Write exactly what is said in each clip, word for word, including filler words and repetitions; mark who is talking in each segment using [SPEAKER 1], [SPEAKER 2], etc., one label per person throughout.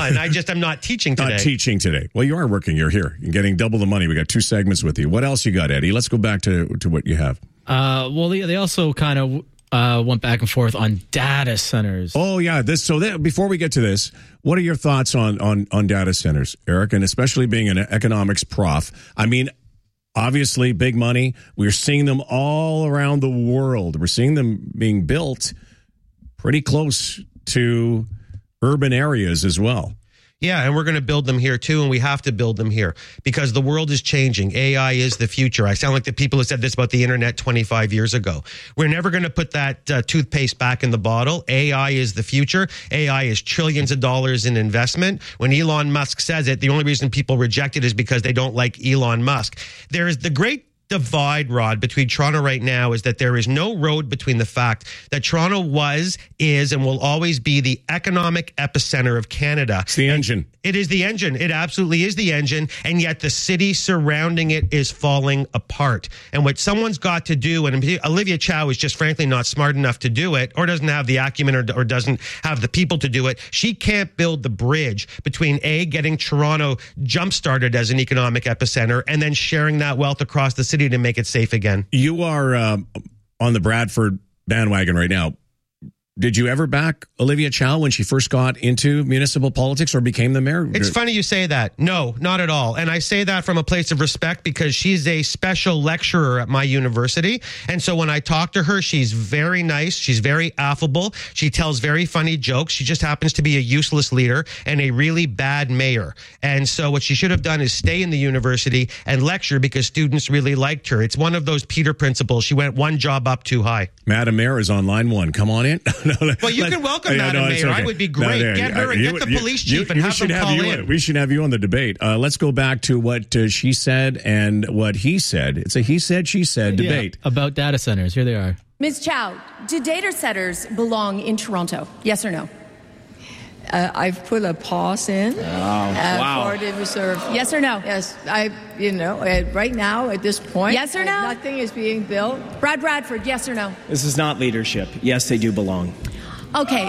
[SPEAKER 1] fun. I just am not teaching today.
[SPEAKER 2] Not teaching today. Well, you are working. You're here. You're getting double the money. We got two segments with you. What else you got, Eddie? Let's go back to, to what you have.
[SPEAKER 3] Uh, well, they, they also kind of uh, went back and forth on data centers.
[SPEAKER 2] Oh, yeah. This So that, before we get to this, what are your thoughts on, on, on data centers, Eric? And especially being an economics prof. I mean, obviously, big money. We're seeing them all around the world. We're seeing them being built pretty close to urban areas as well.
[SPEAKER 1] Yeah, and we're going to build them here too, and we have to build them here because the world is changing. A I is the future. I sound like the people who said this about the internet twenty-five years ago. We're never going to put that uh, toothpaste back in the bottle. A I is the future. A I is trillions of dollars in investment. When Elon Musk says it, the only reason people reject it is because they don't like Elon Musk. There is the great divide, Rod, between Toronto right now is that there is no road between the fact that Toronto was, is, and will always be the economic epicenter of Canada.
[SPEAKER 2] It's the engine.
[SPEAKER 1] It is the engine. It absolutely is the engine. And yet the city surrounding it is falling apart. And what someone's got to do, and Olivia Chow is just frankly not smart enough to do it, or doesn't have the acumen, or, or doesn't have the people to do it. She can't build the bridge between A, getting Toronto jump-started as an economic epicenter, and then sharing that wealth across the city to make it safe again.
[SPEAKER 2] You are uh, on the Bradford bandwagon right now. Did you ever back Olivia Chow when she first got into municipal politics or became the mayor?
[SPEAKER 1] It's funny you say that. No, not at all. And I say that from a place of respect because she's a special lecturer at my university. And so when I talk to her, she's very nice. She's very affable. She tells very funny jokes. She just happens to be a useless leader and a really bad mayor. And so what she should have done is stay in the university and lecture because students really liked her. It's one of those Peter principles. She went one job up too high.
[SPEAKER 2] Madam Mayor is on line one. Come on in.
[SPEAKER 1] no, well, you can welcome yeah, Madam no, Mayor. Okay. I would be great. No, no, get her and you, get the police you, chief you, and have them have call in.
[SPEAKER 2] On, we should have you on the debate. Uh, let's go back to what uh, she said and what he said. It's a he said, she said debate.
[SPEAKER 3] Yeah, about data centers. Here they are.
[SPEAKER 4] Miz Chow, do data centers belong in Toronto? Yes or no?
[SPEAKER 5] Uh, I've put a pause in
[SPEAKER 3] oh, uh, wow.
[SPEAKER 5] for the reserve.
[SPEAKER 4] Yes or no?
[SPEAKER 5] Yes, I. You know, uh, right now at this point,
[SPEAKER 4] yes or no?
[SPEAKER 5] Uh, nothing is being built.
[SPEAKER 4] Brad Bradford, yes or no?
[SPEAKER 6] This is not leadership. Yes, they do belong.
[SPEAKER 4] Okay.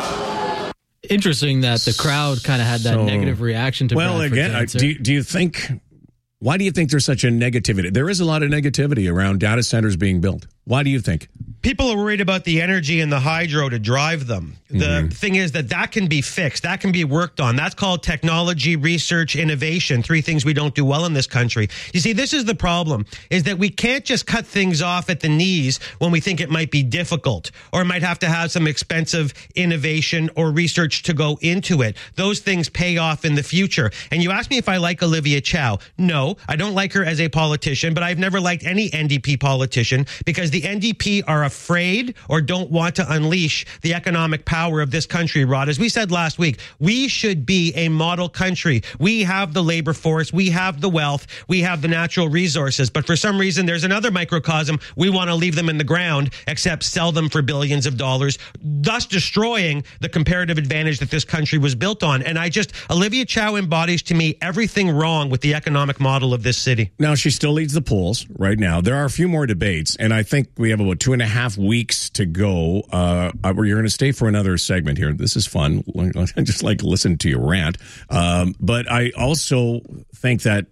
[SPEAKER 3] Interesting that the crowd kind of had that so, negative reaction to.
[SPEAKER 2] Well,
[SPEAKER 3] Bradford's
[SPEAKER 2] again,
[SPEAKER 3] answer.
[SPEAKER 2] do you, do you think? Why do you think there's such a negativity? There is a lot of negativity around data centers being built. Why do you think?
[SPEAKER 1] People are worried about the energy and the hydro to drive them. The mm-hmm. thing is that that can be fixed. That can be worked on. That's called technology, research, innovation. Three things we don't do well in this country. You see, this is the problem, is that we can't just cut things off at the knees when we think it might be difficult or might have to have some expensive innovation or research to go into it. Those things pay off in the future. And you ask me if I like Olivia Chow. No, I don't like her as a politician, but I've never liked any N D P politician because the N D P are afraid or don't want to unleash the economic power of this country, Rod. As we said last week, we should be a model country. We have the labor force. We have the wealth. We have the natural resources. But for some reason, there's another microcosm. We want to leave them in the ground, except sell them for billions of dollars, thus destroying the comparative advantage that this country was built on. And I just, Olivia Chow embodies to me everything wrong with the economic model of this city.
[SPEAKER 2] Now, she still leads the polls right now. There are a few more debates, and I think we have about two and a half weeks to go. Uh, you're going to stay for another segment here. This is fun. I just like to listen to you rant. Um, but I also think that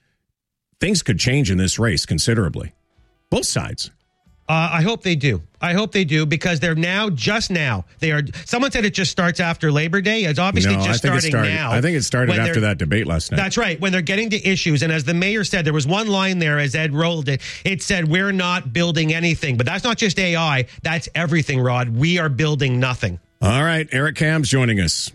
[SPEAKER 2] things could change in this race considerably. Both sides.
[SPEAKER 1] Uh, I hope they do. I hope they do because they're now, just now, they are. Someone said it just starts after Labor Day. It's obviously
[SPEAKER 2] no,
[SPEAKER 1] just
[SPEAKER 2] starting
[SPEAKER 1] started, now.
[SPEAKER 2] I think it started after that debate last night.
[SPEAKER 1] That's right. When they're getting to issues. And as the mayor said, there was one line there as Ed rolled it. It said, we're not building anything. But that's not just A I. That's everything, Rod. We are building nothing.
[SPEAKER 2] All right. Eric Cam's joining us.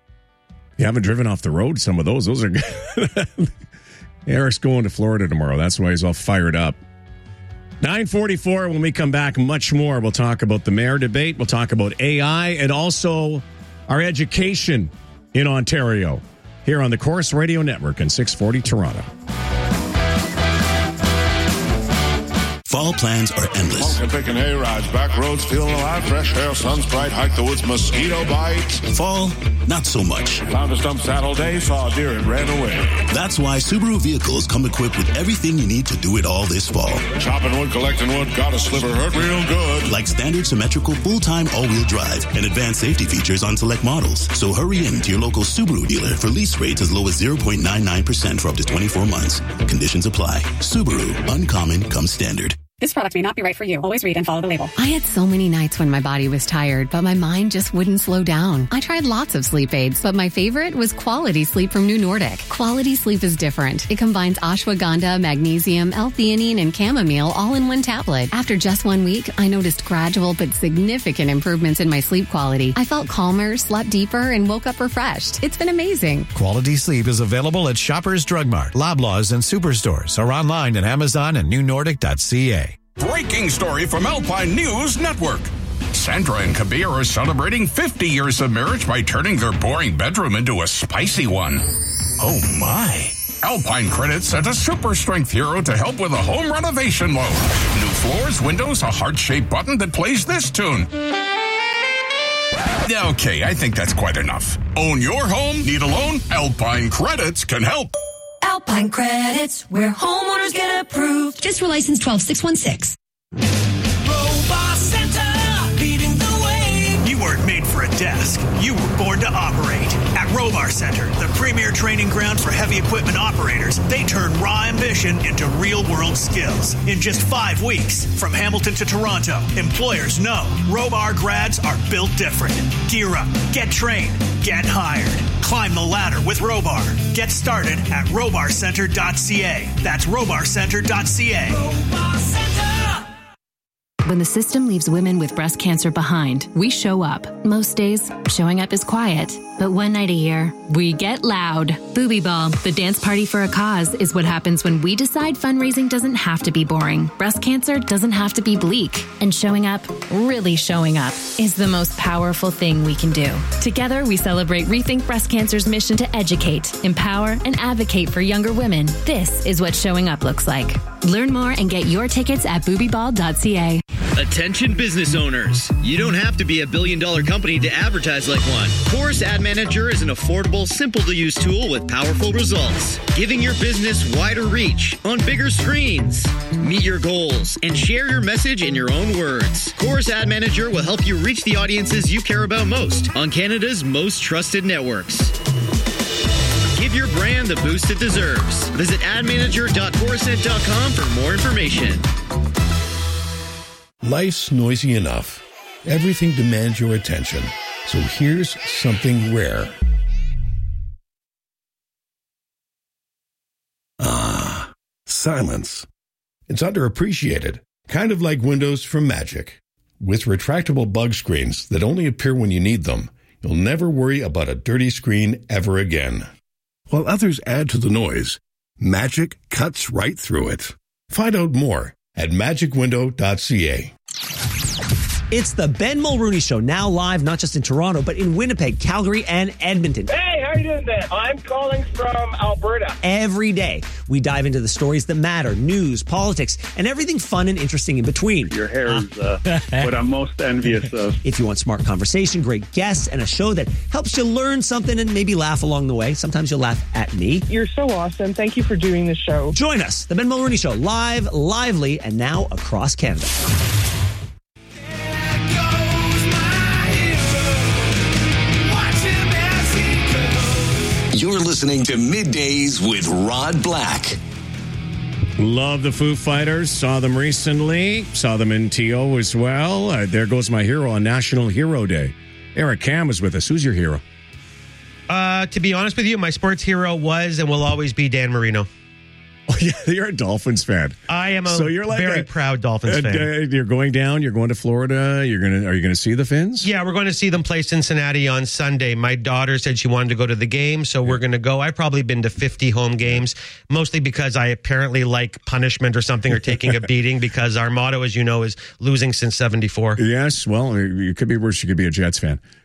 [SPEAKER 2] You haven't driven off the road, some of those. Those are good. Eric's going to Florida tomorrow. That's why he's all fired up. nine forty-four, when we come back, much more. We'll talk about the mayor debate. We'll talk about A I and also our education in Ontario here on the Corus Radio Network and six forty Toronto.
[SPEAKER 7] Fall plans are endless.
[SPEAKER 8] Pumpkin picking hay rides, back roads, feeling alive, fresh air, sun's bright, hike the woods, mosquito bites.
[SPEAKER 7] Fall, not so much.
[SPEAKER 8] Found a stump saddle day, saw a deer and ran away.
[SPEAKER 7] That's why Subaru vehicles come equipped with everything you need to do it all this fall.
[SPEAKER 8] Chopping wood, collecting wood, got a sliver, hurt real good.
[SPEAKER 7] Like standard symmetrical full-time all-wheel drive and advanced safety features on select models. So hurry in to your local Subaru dealer for lease rates as low as zero point nine nine percent for up to twenty-four months. Conditions apply. Subaru, uncommon comes standard.
[SPEAKER 9] This product may not be right for you. Always read and follow the label.
[SPEAKER 10] I had so many nights when my body was tired, but my mind just wouldn't slow down. I tried lots of sleep aids, but my favorite was Quality Sleep from New Nordic. Quality Sleep is different. It combines ashwagandha, magnesium, L-theanine, and chamomile all in one tablet. After just one week, I noticed gradual but significant improvements in my sleep quality. I felt calmer, slept deeper, and woke up refreshed. It's been amazing.
[SPEAKER 11] Quality Sleep is available at Shoppers Drug Mart, Loblaws, and Superstores, or online at Amazon and new nordic dot c a.
[SPEAKER 12] Breaking story from Alpine News Network. Sandra and Kabir are celebrating fifty years of marriage by turning their boring bedroom into a spicy one. Oh my. Alpine Credit sent a super strength hero to help with a home renovation loan. New floors, windows, a heart-shaped button that plays this tune. Okay, I think that's quite enough. Own your home? Need a loan? Alpine Credits can help.
[SPEAKER 13] Alpine Credits, where homeowners get approved. Just for license twelve six one six.
[SPEAKER 14] Robot Center, leading the way. You weren't made for a desk. You were born to operate. At Robar Center, the premier training ground for heavy equipment operators, they turn raw ambition into real-world skills. In just five weeks, from Hamilton to Toronto, employers know Robar grads are built different. Gear up, get trained, get hired. Climb the ladder with Robar. Get started at robar center dot c a. That's robar center dot c a. Robar Center!
[SPEAKER 15] When the system leaves women with breast cancer behind, we show up. Most days, showing up is quiet. But one night a year, we get loud. Booby Ball, the dance party for a cause, is what happens when we decide fundraising doesn't have to be boring. Breast cancer doesn't have to be bleak. And showing up, really showing up, is the most powerful thing we can do. Together, we celebrate Rethink Breast Cancer's mission to educate, empower, and advocate for younger women. This is what showing up looks like. Learn more and get your tickets at booby ball dot c a.
[SPEAKER 16] Attention business owners. You don't have to be a billion dollar company to advertise like one. Chorus Ad Manager is an affordable, simple to use tool with powerful results, giving your business wider reach on bigger screens. Meet your goals and share your message in your own words. Chorus Ad Manager will help you reach the audiences you care about most on Canada's most trusted networks. Give your brand the boost it deserves. Visit ad manager dot coruscent dot com for more information.
[SPEAKER 17] Life's noisy enough. Everything demands your attention. So here's something rare. Ah, silence. It's underappreciated. Kind of like Windows from Magic. With retractable bug screens that only appear when you need them, you'll never worry about a dirty screen ever again. While others add to the noise, Magic cuts right through it. Find out more at magic window dot c a.
[SPEAKER 18] It's the Ben Mulrooney Show, now live not just in Toronto, but in Winnipeg, Calgary, and Edmonton.
[SPEAKER 19] Hey, how are you doing there? I'm calling from Alberta.
[SPEAKER 18] Every day, we dive into the stories that matter, news, politics, and everything fun and interesting in between.
[SPEAKER 19] Your hair is uh, what I'm most envious of.
[SPEAKER 18] If you want smart conversation, great guests, and a show that helps you learn something and maybe laugh along the way. Sometimes you'll laugh at me.
[SPEAKER 20] You're so awesome. Thank you for doing the show.
[SPEAKER 18] Join us, the Ben Mulrooney Show, live, lively, and now across Canada.
[SPEAKER 7] You're listening to Middays with Rod Black.
[SPEAKER 2] Love the Foo Fighters. Saw them recently. Saw them in T O as well. Uh, there goes my hero on National Hero Day. Eric Cam is with us. Who's your hero?
[SPEAKER 1] Uh, to be honest with you, my sports hero was and will always be Dan Marino.
[SPEAKER 2] Oh, yeah, you're a Dolphins fan.
[SPEAKER 1] I am a
[SPEAKER 2] so you're like
[SPEAKER 1] very
[SPEAKER 2] a,
[SPEAKER 1] proud Dolphins
[SPEAKER 2] uh,
[SPEAKER 1] fan.
[SPEAKER 2] Uh, you're going down. You're going to Florida. You're gonna. Are you going to see the Fins?
[SPEAKER 1] Yeah, we're going to see them play Cincinnati on Sunday. My daughter said she wanted to go to the game, so we're going to go. I've probably been to fifty home games, mostly because I apparently like punishment or something or taking a beating. Because our motto, as you know, is losing since seventy-four.
[SPEAKER 2] Yes. Well, you could be worse. You could be a Jets fan.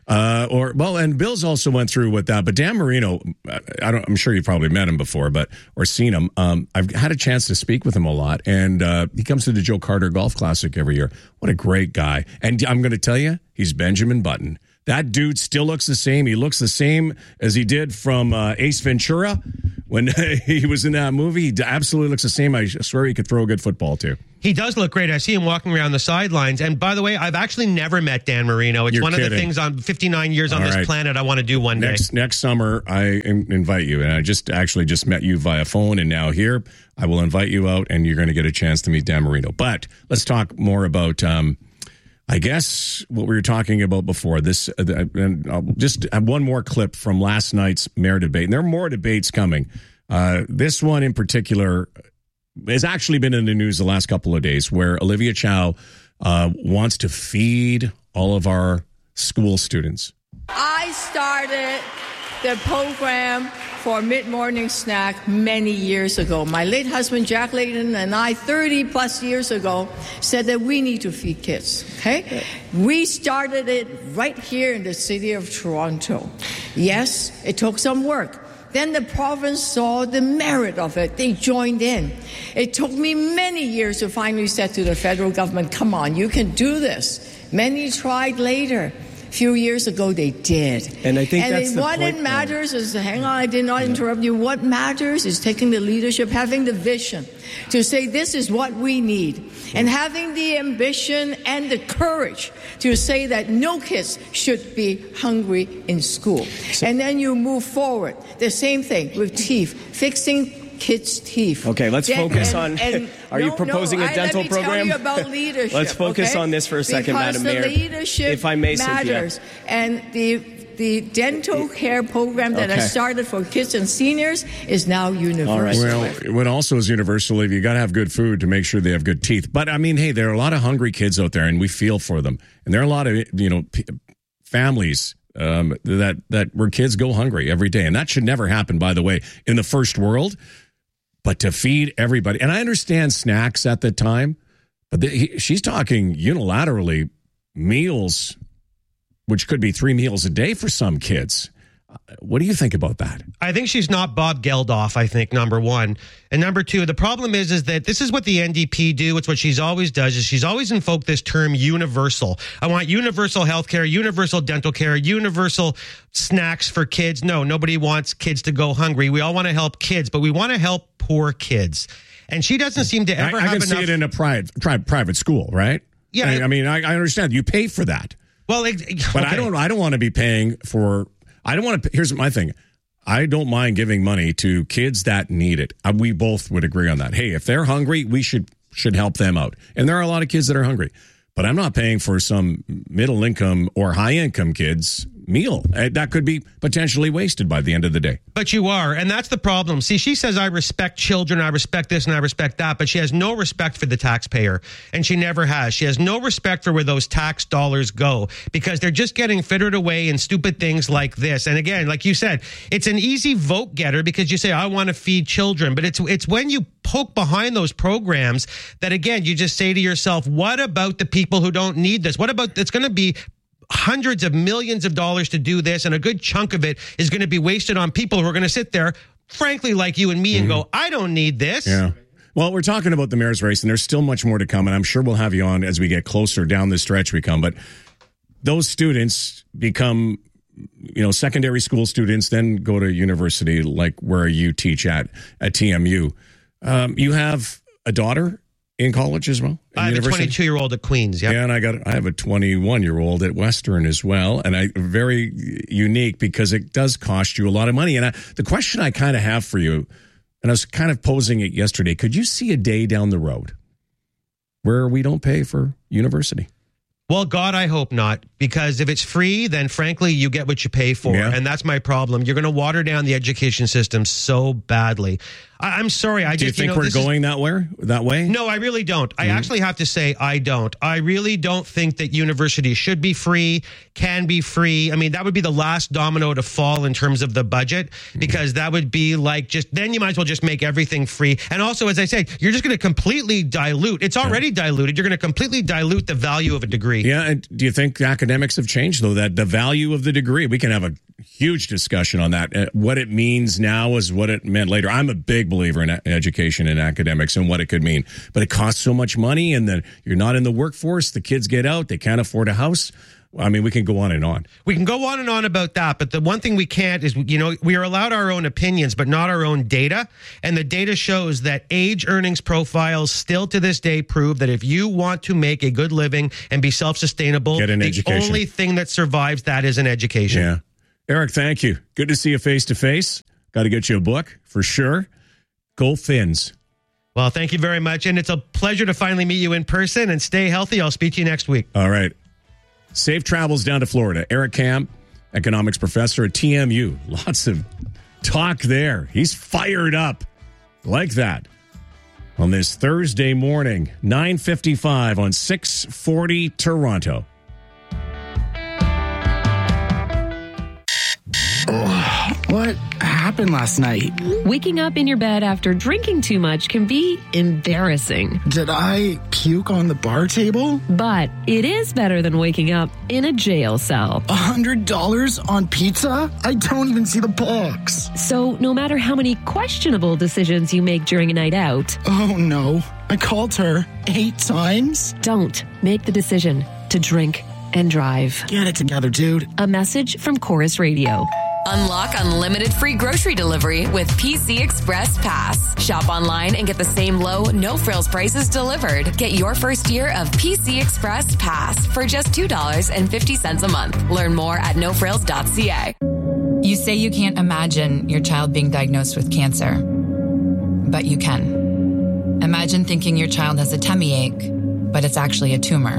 [SPEAKER 2] Uh, or well, and Bill's also went through with that. But Dan Marino, I don't, I'm sure you've probably met him before, but or seen him. Um, I've had a chance to speak with him a lot, and uh, he comes to the Joe Carter Golf Classic every year. What a great guy! And I'm going to tell you, he's Benjamin Button. That dude still looks the same. He looks the same as he did from uh, Ace Ventura when he was in that movie. He absolutely looks the same. I swear he could throw a good football too.
[SPEAKER 1] He does look great. I see him walking around the sidelines. And by the way, I've actually never met Dan Marino. It's
[SPEAKER 2] You're
[SPEAKER 1] one
[SPEAKER 2] kidding.
[SPEAKER 1] of the things on fifty-nine years on
[SPEAKER 2] All
[SPEAKER 1] this
[SPEAKER 2] right.
[SPEAKER 1] planet I want to do one
[SPEAKER 2] Next
[SPEAKER 1] day.
[SPEAKER 2] next summer, I in- invite you. And I just actually just met you via phone, and now here I will invite you out, and you're going to get a chance to meet Dan Marino. But let's talk more about, um, I guess, what we were talking about before. This, uh, and I'll just have one more clip from last night's mayor debate. And there are more debates coming. Uh, this one in particular has actually been in the news the last couple of days, where Olivia Chow uh, wants to feed all of our school students.
[SPEAKER 5] I started the program for mid-morning snack many years ago. My late husband, Jack Layton, and I, thirty plus years ago, said that we need to feed kids, okay? We started it right here in the city of Toronto. Yes, it took some work. Then the province saw the merit of it. They joined in. It took me many years to finally say to the federal government, come on, you can do this. Many tried later. A few years ago, they did.
[SPEAKER 6] And I think
[SPEAKER 5] and
[SPEAKER 6] that's
[SPEAKER 5] it,
[SPEAKER 6] the
[SPEAKER 5] what
[SPEAKER 6] point.
[SPEAKER 5] it matters is, hang on, I did not interrupt you. What matters is taking the leadership, having the vision to say this is what we need, and having the ambition and the courage to say that no kids should be hungry in school. So, and then you move forward. The same thing with teeth, fixing kids' teeth.
[SPEAKER 6] Okay, let's
[SPEAKER 5] Then-
[SPEAKER 6] focus
[SPEAKER 5] and-
[SPEAKER 6] on.
[SPEAKER 5] and-
[SPEAKER 6] are you
[SPEAKER 5] no,
[SPEAKER 6] proposing
[SPEAKER 5] no,
[SPEAKER 6] a
[SPEAKER 5] I-
[SPEAKER 6] dental
[SPEAKER 5] let me
[SPEAKER 6] program?
[SPEAKER 5] Tell you about leadership.
[SPEAKER 6] Let's focus
[SPEAKER 5] okay?
[SPEAKER 6] on this for a second,
[SPEAKER 5] because
[SPEAKER 6] Madam
[SPEAKER 5] the
[SPEAKER 6] Mayor.
[SPEAKER 5] leadership
[SPEAKER 6] If I may, Cynthia.
[SPEAKER 5] matters, and the the dental care program that I
[SPEAKER 2] Okay.
[SPEAKER 5] started for kids and seniors is now universal.
[SPEAKER 2] Well, what also is universal, if you got to have good food to make sure they have good teeth. But I mean, hey, there are a lot of hungry kids out there, and we feel for them. And there are a lot of, you know, p- families um, that that where kids go hungry every day, and that should never happen. By the way, in the first world, but to feed everybody, and I understand snacks at the time, but the, he, she's talking unilaterally meals, which could be three meals a day for some kids. What do you think about that?
[SPEAKER 1] I think she's not Bob Geldof, I think, number one. And number two, the problem is, is that this is what the N D P do. It's what she's always does, is she's always invoked this term universal. I want universal health care, universal dental care, universal snacks for kids. No, nobody wants kids to go hungry. We all want to help kids, but we want to help poor kids. And she doesn't seem to ever
[SPEAKER 2] I, I
[SPEAKER 1] have
[SPEAKER 2] can
[SPEAKER 1] enough.
[SPEAKER 2] see it in a private, private, private school, right?
[SPEAKER 1] Yeah.
[SPEAKER 2] I, I mean, I, I understand. You pay for that.
[SPEAKER 1] Well, it,
[SPEAKER 2] But
[SPEAKER 1] okay.
[SPEAKER 2] I don't. I don't want to be paying for. I don't want to. Here's my thing. I don't mind giving money to kids that need it. Uh, We both would agree on that. Hey, if they're hungry, we should should help them out. And there are a lot of kids that are hungry. But I'm not paying for some middle income or high income kids meal. Uh, That could be potentially wasted by the end of the day.
[SPEAKER 1] But you are, and that's the problem. See, she says, I respect children, I respect this, and I respect that, but she has no respect for the taxpayer, and she never has. She has no respect for where those tax dollars go, because they're just getting frittered away in stupid things like this. And again, like you said, it's an easy vote getter because you say, I want to feed children, but it's it's when you poke behind those programs that, again, you just say to yourself, what about the people who don't need this? What about, it's going to be hundreds of millions of dollars to do this, and a good chunk of it is going to be wasted on people who are going to sit there, frankly, like you and me, and go, I don't need this.
[SPEAKER 2] Yeah. Well, we're talking about the mayor's race, and there's still much more to come, and I'm sure we'll have you on as we get closer down the stretch we come. But those students become, you know, secondary school students, then go to university, like where you teach at, at T M U. Um, you have a daughter in college as well?
[SPEAKER 1] I have
[SPEAKER 2] university?
[SPEAKER 1] a twenty-two-year-old at Queens, yeah.
[SPEAKER 2] Yeah, and I got I have a twenty-one-year-old at Western as well, and I very unique because it does cost you a lot of money. And I, the question I kind of have for you, and I was kind of posing it yesterday, could you see a day down the road where we don't pay for university?
[SPEAKER 1] Well, God, I hope not, because if it's free, then frankly, you get what you pay for.
[SPEAKER 2] Yeah.
[SPEAKER 1] And that's my problem. You're going to water down the education system so badly. I, I'm sorry. I
[SPEAKER 2] Do you
[SPEAKER 1] just
[SPEAKER 2] think
[SPEAKER 1] you know,
[SPEAKER 2] we're
[SPEAKER 1] this is-
[SPEAKER 2] going that way? That way?
[SPEAKER 1] No, I really don't. I actually have to say I don't. I really don't think that universities should be free, can be free. I mean, that would be the last domino to fall in terms of the budget, because that would be like just, then you might as well just make everything free. And also, as I said, you're just going to completely dilute. It's already diluted. You're going to completely dilute the value of a degree. degree.
[SPEAKER 2] Yeah, and do you think academics have changed, though, that the value of the degree? We can have a huge discussion on that. Uh, what it means now is what it meant later. I'm a big believer in education and academics and what it could mean. But it costs so much money, and then you're not in the workforce. The kids get out. They can't afford a house. I mean, we can go on and on.
[SPEAKER 1] We can go on and on about that, but the one thing we can't is, you know, we are allowed our own opinions, but not our own data. And the data shows that age earnings profiles still to this day prove that if you want to make a good living and be self-sustainable,
[SPEAKER 2] Get an
[SPEAKER 1] the
[SPEAKER 2] education.
[SPEAKER 1] only thing that survives that is an education.
[SPEAKER 2] Yeah. Eric, thank you. Good to see you face-to-face. Got to get you a book, for sure. Go Fins.
[SPEAKER 1] Well, thank you very much, and it's a pleasure to finally meet you in person, and stay healthy. I'll speak to you next week.
[SPEAKER 2] All right. Safe travels down to Florida. Eric Camp, economics professor at T M U. Lots of talk there. He's fired up like that on this Thursday morning, nine fifty-five on six forty Toronto.
[SPEAKER 21] Oh, what happened last night?
[SPEAKER 22] Waking up in your bed after drinking too much can be embarrassing.
[SPEAKER 21] Did I puke on the bar table?
[SPEAKER 22] But it is better than waking up in a jail cell.
[SPEAKER 21] A hundred dollars on pizza? I don't even see the box.
[SPEAKER 22] So no matter how many questionable decisions you make during a night out.
[SPEAKER 21] Oh no, I called her eight times.
[SPEAKER 22] Don't make the decision to drink and drive.
[SPEAKER 21] Get it together, dude.
[SPEAKER 22] A message from Chorus Radio.
[SPEAKER 23] Unlock unlimited free grocery delivery with P C Express Pass. Shop online and get the same low, no-frills prices delivered. Get your first year of P C Express Pass for just two dollars and fifty cents a month. Learn more at no frills dot c a.
[SPEAKER 24] You say you can't imagine your child being diagnosed with cancer, but you can. Imagine thinking your child has a tummy ache, but it's actually a tumor.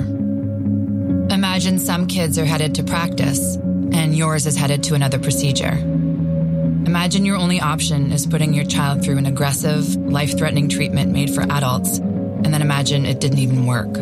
[SPEAKER 24] Imagine some kids are headed to practice, and yours is headed to another procedure. Imagine your only option is putting your child through an aggressive, life-threatening treatment made for adults, and then imagine it didn't even work.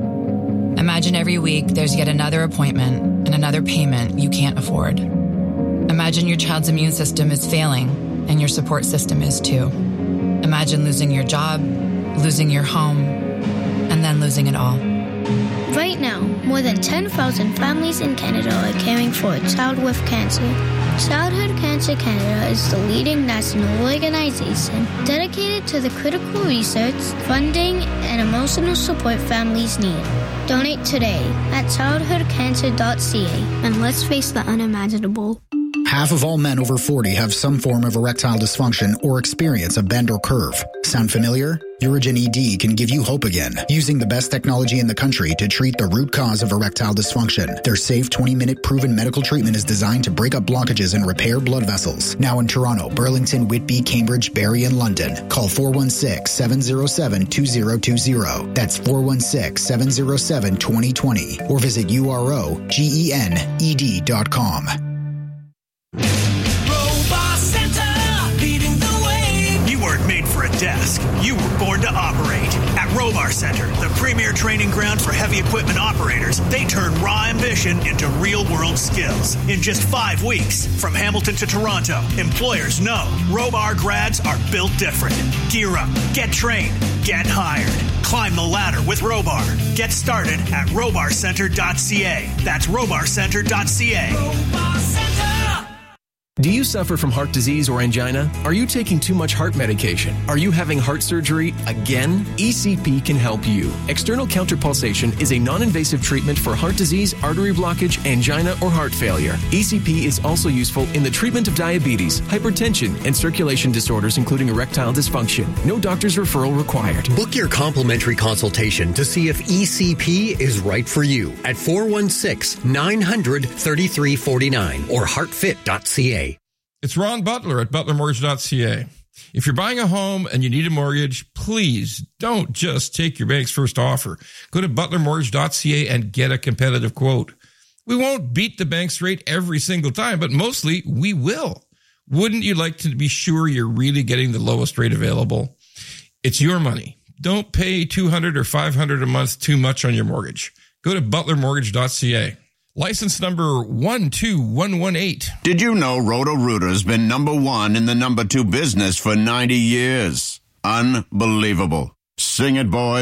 [SPEAKER 24] Imagine every week there's yet another appointment and another payment you can't afford. Imagine your child's immune system is failing, and your support system is too. Imagine losing your job, losing your home, and then losing it all.
[SPEAKER 25] Right now, more than ten thousand families in Canada are caring for a child with cancer. Childhood Cancer Canada is the leading national organization dedicated to the critical research, funding, and emotional support families need. Donate today at childhood cancer dot c a and let's face the unimaginable.
[SPEAKER 26] Half of all men over forty have some form of erectile dysfunction or experience a bend or curve. Sound familiar? Urigen E D can give you hope again, using the best technology in the country to treat the root cause of erectile dysfunction. Their safe twenty-minute proven medical treatment is designed to break up blockages and repair blood vessels. Now in Toronto, Burlington, Whitby, Cambridge, Barrie, and London. Call four one six, seven zero seven, two zero two zero. That's four one six, seven zero seven, two zero two zero. Or visit U R O G E N E D dot com.
[SPEAKER 14] Robot Center, leading the way. You weren't made for a desk. You were born to operate. At Robar Center, the premier training ground for heavy equipment operators, they turn raw ambition into real-world skills. In just five weeks, from Hamilton to Toronto, employers know Robar grads are built different. Gear up, get trained, get hired. Climb the ladder with Robar. Get started at robar center dot c a. That's robar center dot c a. Robar Center.
[SPEAKER 27] Do you suffer from heart disease or angina? Are you taking too much heart medication? Are you having heart surgery again? E C P can help you. External counterpulsation is a non-invasive treatment for heart disease, artery blockage, angina, or heart failure. E C P is also useful in the treatment of diabetes, hypertension, and circulation disorders, including erectile dysfunction. No doctor's referral required.
[SPEAKER 28] Book your complimentary consultation to see if E C P is right for you at four one six, nine hundred, thirty-three forty-nine or heart fit dot c a.
[SPEAKER 29] It's Ron Butler at butler mortgage dot c a. If you're buying a home and you need a mortgage, please don't just take your bank's first offer. Go to butler mortgage dot c a and get a competitive quote. We won't beat the bank's rate every single time, but mostly we will. Wouldn't you like to be sure you're really getting the lowest rate available? It's your money. Don't pay two hundred dollars or five hundred dollars a month too much on your mortgage. Go to butler mortgage dot c a. License number one two one one eight.
[SPEAKER 30] Did you know Roto-Rooter's been number one in the number two business for ninety years? Unbelievable. Sing it, boys.